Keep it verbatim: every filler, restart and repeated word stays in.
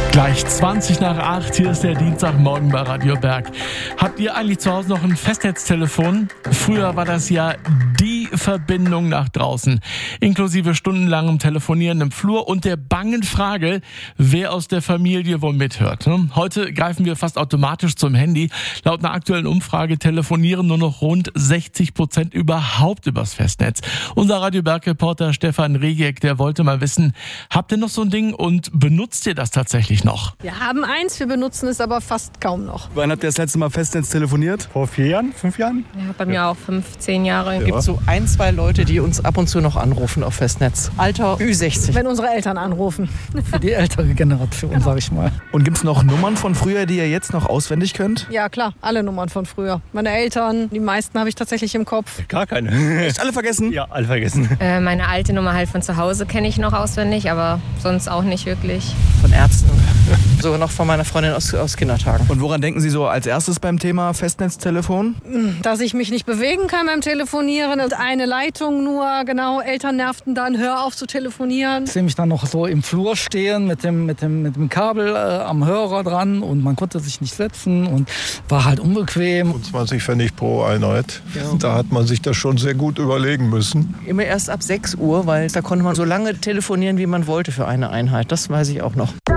Gleich zwanzig nach acht, hier ist der Dienstagmorgen bei Radio Berg. Habt ihr eigentlich zu Hause noch ein Festnetztelefon? Früher war das ja die Verbindung nach draußen, inklusive stundenlangem Telefonieren im Flur und der bangen Frage, wer aus der Familie wohl mithört. Heute greifen wir fast automatisch zum Handy. Laut einer aktuellen Umfrage telefonieren nur noch rund sechzig Prozent überhaupt übers Festnetz. Unser Radio Berg-Reporter Stefan Rejek, der wollte mal wissen, habt ihr noch so ein Ding und benutzt ihr das tatsächlich noch? Wir haben eins, wir benutzen es aber fast kaum noch. Wann habt ihr das letzte Mal Festnetz telefoniert? Vor vier Jahren, fünf Jahren? Ja, bei mir auch fünf, zehn Jahre. Es gibt so ein, zwei Leute, die uns ab und zu noch anrufen auf Festnetz. Alter Ü sechzig. Wenn unsere Eltern anrufen. Für die ältere Generation, genau. Sag ich mal. Und gibt's noch Nummern von früher, die ihr jetzt noch auswendig könnt? Ja klar, alle Nummern von früher. Meine Eltern, die meisten habe ich tatsächlich im Kopf. Gar keine. Echt alle vergessen? Ja, alle vergessen. Äh, meine alte Nummer halt von zu Hause kenne ich noch auswendig, aber sonst auch nicht wirklich. Von Ärzten. Sogar noch von meiner Freundin aus, aus Kindertagen. Und woran denken Sie so als erstes beim Thema Festnetztelefon? Dass ich mich nicht bewegen kann beim Telefonieren und eine Leitung nur, genau, Eltern nervten dann, hör auf zu telefonieren. Ich sehe mich dann noch so im Flur stehen mit dem, mit dem, mit dem Kabel äh, am Hörer dran und man konnte sich nicht setzen und war halt unbequem. zwanzig Pfennig pro Einheit. Ja. Da hat man sich das schon sehr gut überlegen müssen. Immer erst ab sechs Uhr, weil da konnte man so lange telefonieren, wie man wollte für eine Einheit. Das weiß ich auch noch.